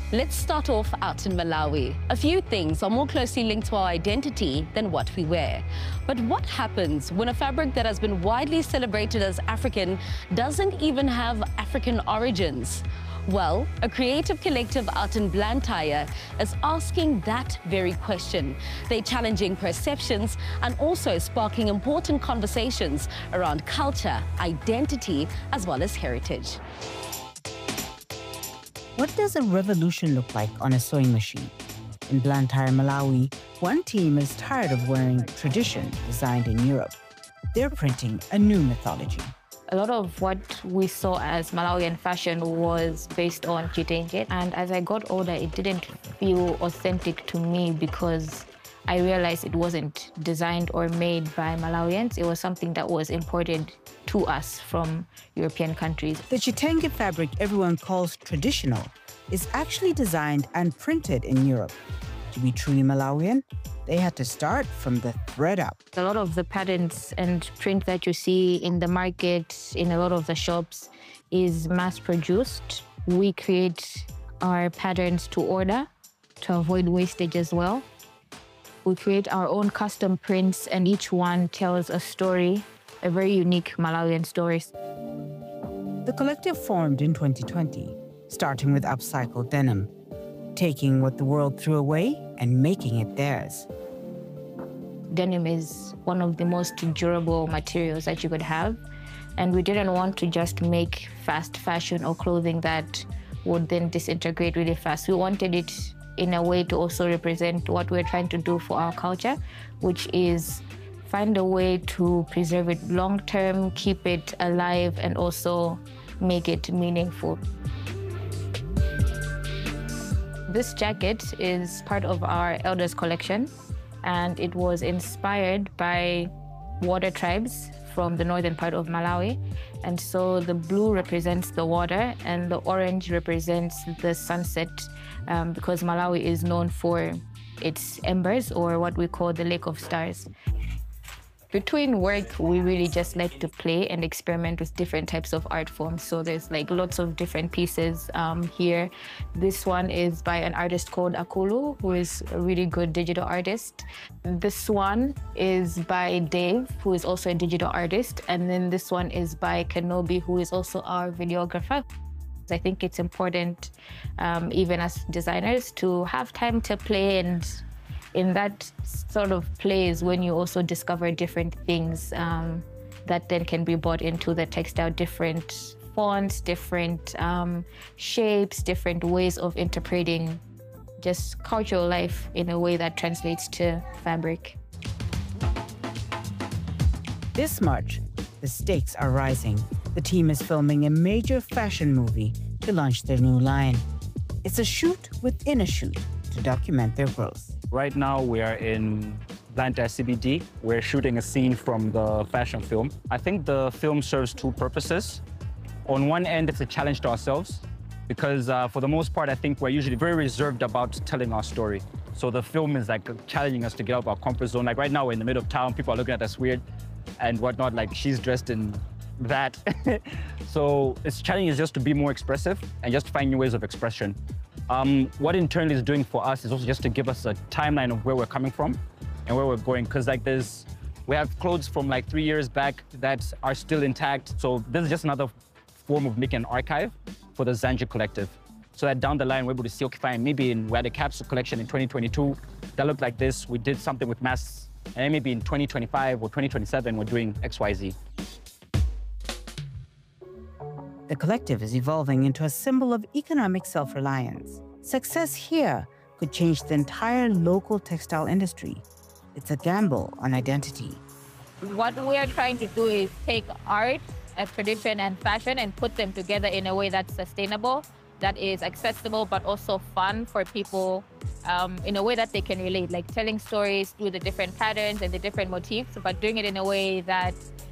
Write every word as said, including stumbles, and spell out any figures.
Let's start off out in Malawi. A few things are more closely linked to our identity than what we wear. But what happens when a fabric that has been widely celebrated as African doesn't even have African origins? Well, a creative collective out in Blantyre is asking that very question. They're challenging perceptions and also sparking important conversations around culture, identity, as well as heritage. What does a revolution look like on a sewing machine? In Blantyre, Malawi, one team is tired of wearing tradition designed in Europe. They're printing a new mythology. A lot of what we saw as Malawian fashion was based on chitenge. And as I got older, it didn't feel authentic to me because I realized it wasn't designed or made by Malawians. It was something that was imported to us from European countries. The chitenge fabric everyone calls traditional is actually designed and printed in Europe. To be truly Malawian, they had to start from the thread up. A lot of the patterns and print that you see in the market, in a lot of the shops, is mass-produced. We create our patterns to order to avoid wastage as well. We create our own custom prints, and each one tells a story, a very unique Malawian story. The collective formed in twenty twenty, starting with upcycled denim, taking what the world threw away and making it theirs. Denim is one of the most durable materials that you could have, and we didn't want to just make fast fashion or clothing that would then disintegrate really fast. We wanted it in a way to also represent what we're trying to do for our culture, which is find a way to preserve it long-term, keep it alive, and also make it meaningful. This jacket is part of our Elders collection, and it was inspired by water tribes from the northern part of Malawi. And so the blue represents the water and the orange represents the sunset, um, because Malawi is known for its embers, or what we call the Lake of Stars. Between work, we really just like to play and experiment with different types of art forms. So there's like lots of different pieces um, here. This one is by an artist called Akulu, who is a really good digital artist. This one is by Dave, who is also a digital artist. And then this one is by Kenobi, who is also our videographer. I think it's important, um, even as designers, to have time to play, and in that sort of plays when you also discover different things um, that then can be brought into the textile, different fonts, different um, shapes, different ways of interpreting just cultural life in a way that translates to fabric. This March, the stakes are rising. The team is filming a major fashion movie to launch their new line. It's a shoot within a shoot to document their growth. Right now, we are in Blantyre C B D. We're shooting a scene from the fashion film. I think the film serves two purposes. On one end, it's a challenge to ourselves, because uh, for the most part, I think we're usually very reserved about telling our story. So the film is like challenging us to get out of our comfort zone. Like right now, we're in the middle of town, people are looking at us weird and whatnot, like she's dressed in that. So it's challenging us just to be more expressive and just find new ways of expression. Um, what Internally is doing for us is also just to give us a timeline of where we're coming from and where we're going. Because like there's, we have clothes from like three years back that are still intact. So this is just another form of making an archive for the Zanji Collective. So that down the line, we're able to see, okay, fine, maybe in, we had a capsule collection in twenty twenty-two that looked like this. We did something with masks. And then maybe in twenty twenty-five or twenty twenty-seven, we're doing X Y Z. The collective is evolving into a symbol of economic self-reliance. Success here could change the entire local textile industry. It's a gamble on identity. What we are trying to do is take art, uh, tradition, and fashion and put them together in a way that's sustainable, that is accessible, but also fun for people, um, in a way that they can relate, like telling stories through the different patterns and the different motifs, but doing it in a way that